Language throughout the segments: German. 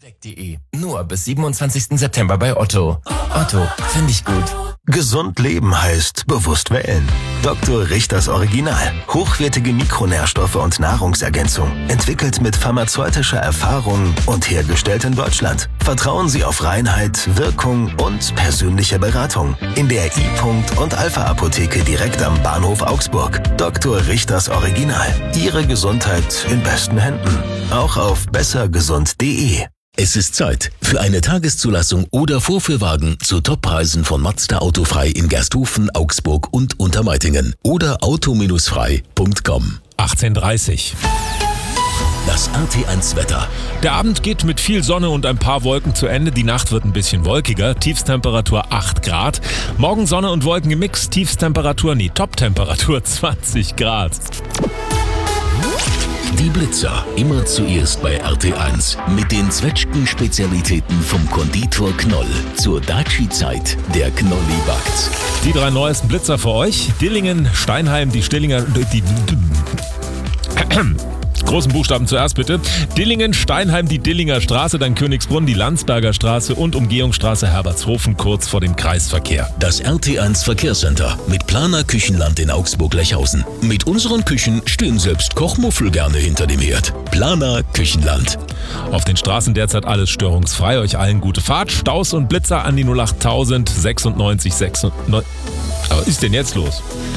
Deck.de. Nur bis 27. September bei Otto. Otto, finde ich gut. Gesund leben heißt bewusst wählen. Dr. Richters Original. Hochwertige Mikronährstoffe und Nahrungsergänzung. Entwickelt mit pharmazeutischer Erfahrung und hergestellt in Deutschland. Vertrauen Sie auf Reinheit, Wirkung und persönliche Beratung. In der I-Punkt und Alpha-Apotheke direkt am Bahnhof Augsburg. Dr. Richters Original. Ihre Gesundheit in besten Händen. Auch auf bessergesund.de. Es ist Zeit für eine Tageszulassung oder Vorführwagen zu Toppreisen von Mazda Autofrei in Gersthofen, Augsburg und Untermeitingen oder auto-frei.com. 18:30. Das RT1-Wetter. Der Abend geht mit viel Sonne und ein paar Wolken zu Ende. Die Nacht wird ein bisschen wolkiger. Tiefstemperatur 8 Grad. Morgen Sonne und Wolken gemixt. Toptemperatur 20 Grad. Die Blitzer, immer zuerst bei RT1 mit den Zwetschgen-Spezialitäten vom Konditor Knoll. Zur Daci-Zeit, der Knolli backt. Die 3 neuesten Blitzer für euch. Dillingen, Steinheim, die Stillinger... Großen Buchstaben zuerst bitte. Dillingen, Steinheim, die Dillinger Straße, dann Königsbrunn, die Landsberger Straße und Umgehungsstraße Herbertshofen kurz vor dem Kreisverkehr. Das RT1 Verkehrscenter mit Planer Küchenland in Augsburg-Lechhausen. Mit unseren Küchen stehen selbst Kochmuffel gerne hinter dem Herd. Planer Küchenland. Auf den Straßen derzeit alles störungsfrei. Euch allen gute Fahrt. Staus und Blitzer an die 08000 96 96. Aber was ist denn jetzt los?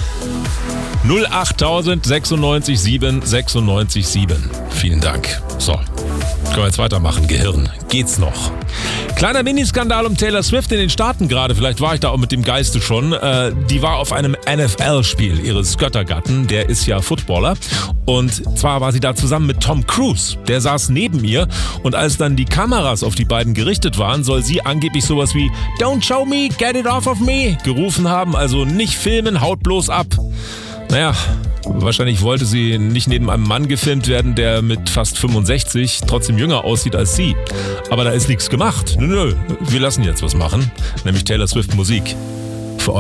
08000 96 7 96 7. Vielen Dank. So, können wir jetzt weitermachen. Gehirn, geht's noch? Kleiner Miniskandal um Taylor Swift in den Staaten gerade. Vielleicht war ich da auch mit dem Geiste schon. Die war auf einem NFL-Spiel ihres Göttergatten. Der ist ja Footballer. Und zwar war sie da zusammen mit Tom Cruise. Der saß neben ihr. Und als dann die Kameras auf die beiden gerichtet waren, soll sie angeblich sowas wie "Don't show me, get it off of me" gerufen haben. Also nicht filmen, haut bloß ab. Naja, wahrscheinlich wollte sie nicht neben einem Mann gefilmt werden, der mit fast 65 trotzdem jünger aussieht als sie. Aber da ist nichts gemacht. Nö, wir lassen jetzt was machen, nämlich Taylor Swift Musik.